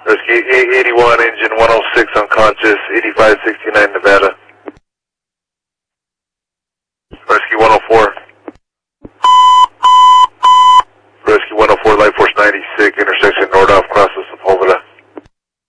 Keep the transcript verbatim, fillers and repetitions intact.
Rescue eighty-one, engine one oh six unconscious, eighty-five sixty-nine Nevada.